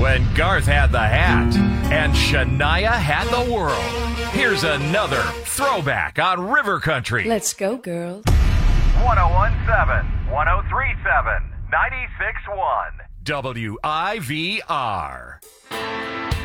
when Garth had the hat and Shania had the world. Here's another throwback on River Country. Let's go, girls. 1017, 1037, 96.1. WIVR.